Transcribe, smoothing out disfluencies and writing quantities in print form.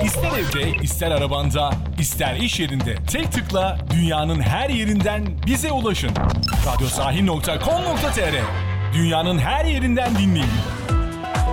İster evde, ister arabanda, ister iş yerinde tek tıkla dünyanın her yerinden bize ulaşın. Radyosahil.com.tr. Dünyanın her yerinden dinleyin.